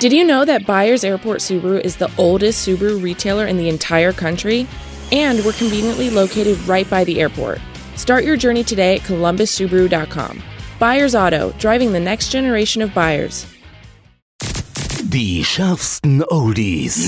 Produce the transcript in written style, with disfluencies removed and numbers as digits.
Did you know that Byers Airport Subaru is the oldest Subaru retailer in the entire country? And we're conveniently located right by the airport. Start your journey today at columbussubaru.com. Byers Auto, driving the next generation of buyers. Die schärfsten Oldies.